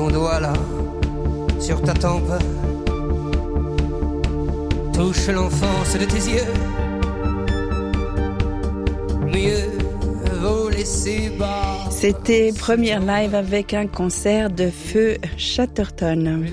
ton doigt là, sur ta tempe, touche l'enfance de tes yeux. Mieux vaut laisser bas. C'était première live avec un concert de Feu Chatterton.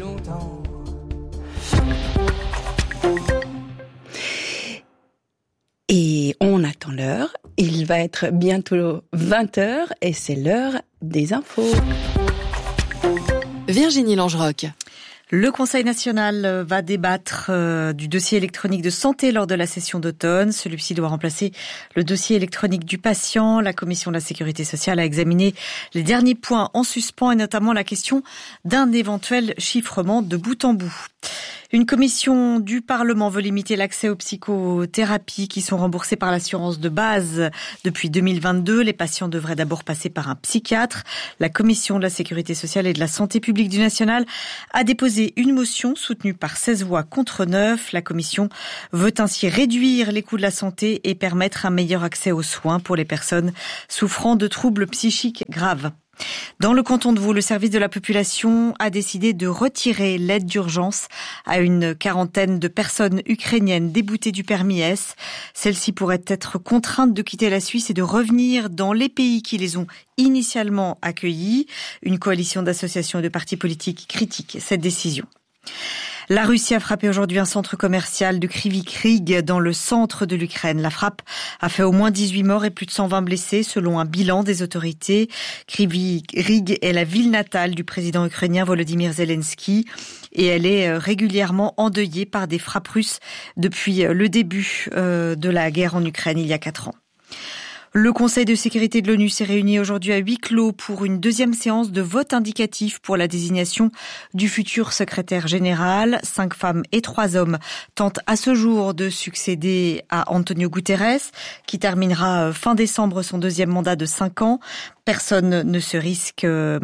Et on attend l'heure. Il va être bientôt 20h et c'est l'heure des infos. Virginie Langeroc. Le Conseil national va débattre du dossier électronique de santé lors de la session d'automne. Celui-ci doit remplacer le dossier électronique du patient. La Commission de la Sécurité sociale a examiné les derniers points en suspens et notamment la question d'un éventuel chiffrement de bout en bout. Une commission du Parlement veut limiter l'accès aux psychothérapies qui sont remboursées par l'assurance de base depuis 2022. Les patients devraient d'abord passer par un psychiatre. La Commission de la Sécurité sociale et de la santé publique du national a déposé une motion soutenue par 16 voix contre 9. La Commission veut ainsi réduire les coûts de la santé et permettre un meilleur accès aux soins pour les personnes souffrant de troubles psychiques graves. Dans le canton de Vaud, le service de la population a décidé de retirer l'aide d'urgence à une quarantaine de personnes ukrainiennes déboutées du permis S. Celles-ci pourraient être contraintes de quitter la Suisse et de revenir dans les pays qui les ont initialement accueillis. Une coalition d'associations et de partis politiques critique cette décision. La Russie a frappé aujourd'hui un centre commercial de Kryvyi Rih dans le centre de l'Ukraine. La frappe a fait au moins 18 morts et plus de 120 blessés selon un bilan des autorités. Kryvyi Rih est la ville natale du président ukrainien Volodymyr Zelensky et elle est régulièrement endeuillée par des frappes russes depuis le début de la guerre en Ukraine il y a 4 ans. Le Conseil de sécurité de l'ONU s'est réuni aujourd'hui à huis clos pour une deuxième séance de vote indicatif pour la désignation du futur secrétaire général. 5 femmes et 3 hommes tentent à ce jour de succéder à Antonio Guterres, qui terminera fin décembre son deuxième mandat de 5 ans. Personne ne se risque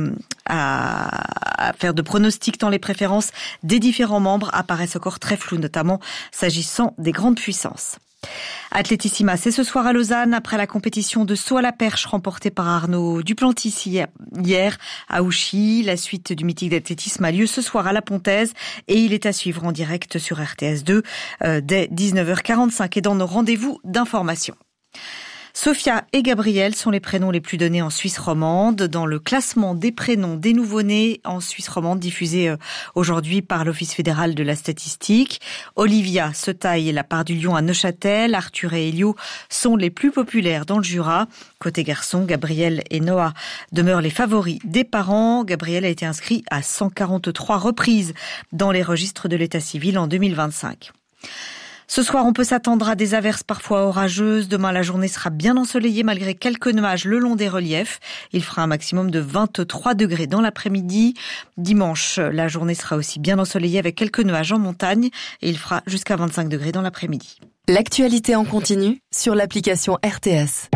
à faire de pronostics tant les préférences des différents membres apparaissent encore très floues, notamment s'agissant des grandes puissances. Athlétissima, c'est ce soir à Lausanne, après la compétition de saut à la perche remportée par Arnaud Duplantis hier à Ouchy. La suite du meeting d'athlétisme a lieu ce soir à La Pontaise et il est à suivre en direct sur RTS2 dès 19h45 et dans nos rendez-vous d'information. Sophia et Gabriel sont les prénoms les plus donnés en Suisse romande. Dans le classement des prénoms des nouveau-nés en Suisse romande diffusé aujourd'hui par l'Office fédéral de la statistique, Olivia se taille la part du lion à Neuchâtel. Arthur et Elio sont les plus populaires dans le Jura. Côté garçon, Gabriel et Noah demeurent les favoris des parents. Gabriel a été inscrit à 143 reprises dans les registres de l'état civil en 2025. Ce soir, on peut s'attendre à des averses parfois orageuses. Demain, la journée sera bien ensoleillée malgré quelques nuages le long des reliefs. Il fera un maximum de 23 degrés dans l'après-midi. Dimanche, la journée sera aussi bien ensoleillée avec quelques nuages en montagne et il fera jusqu'à 25 degrés dans l'après-midi. L'actualité en continu sur l'application RTS.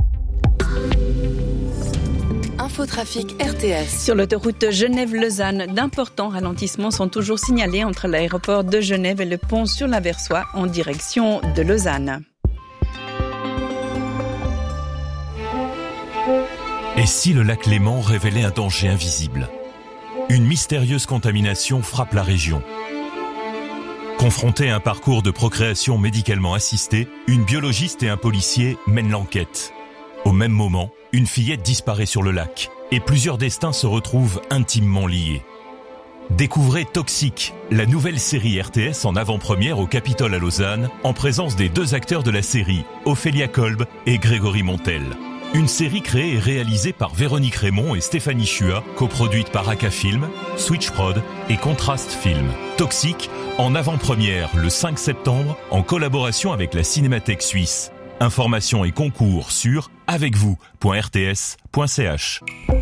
Infotrafic RTS. Sur l'autoroute Genève-Lausanne, d'importants ralentissements sont toujours signalés entre l'aéroport de Genève et le pont sur la Versoix en direction de Lausanne. Et si le lac Léman révélait un danger invisible ? Une mystérieuse contamination frappe la région. Confrontés à un parcours de procréation médicalement assistée, une biologiste et un policier mènent l'enquête. Au même moment, une fillette disparaît sur le lac et plusieurs destins se retrouvent intimement liés. Découvrez Toxique, la nouvelle série RTS en avant-première au Capitole à Lausanne, en présence des 2 acteurs de la série, Ophélia Kolb et Grégory Montel. Une série créée et réalisée par Véronique Raymond et Stéphanie Chua, coproduite par Aka Film, Switch Prod et Contrast Film. Toxique, en avant-première le 5 septembre, en collaboration avec la Cinémathèque suisse. Informations et concours sur avecvous.rts.ch.